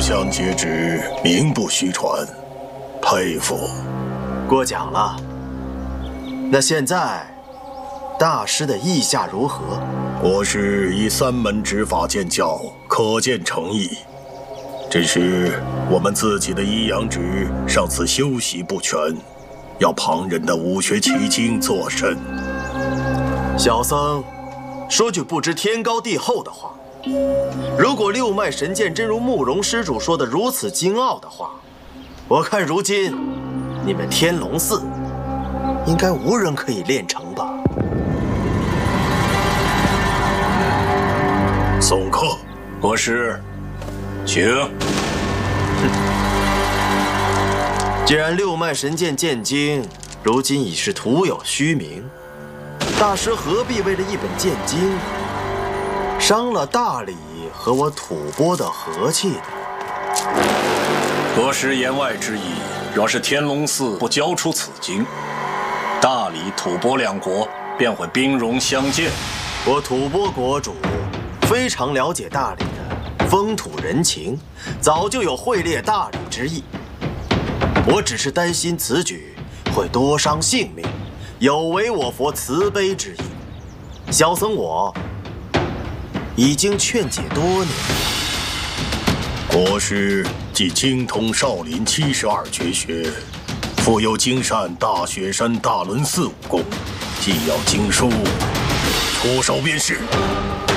相皆知，名不虚传，佩服。 过奖了。那现在，大师的意下如何？ 国师以3门执法见教，可见诚意。只是我们自己的一阳指上次修习不全，要旁人的武学奇经作甚？ 小僧说句不知天高地厚的话，如果六脉神剑真如慕容施主说的如此精奥的话，我看如今你们天龙寺应该无人可以练成吧？ 送客， 国师，请。 既然六脉神剑剑经如今已是徒有虚名，大师何必为了一本剑经，伤了大理和我吐蕃的和气呢？ 国师言外之意，若是天龙寺不交出此经，大理、吐蕃两国便会兵戎相见。 我吐蕃国主非常了解大理的风土人情，早就有会猎大理之意。我只是担心此举会多伤性命，有违我佛慈悲之意。小僧我已经劝解多年。 国师既精通少林72绝学，复又精善大雪山大轮寺武功，既要经书，出手便是。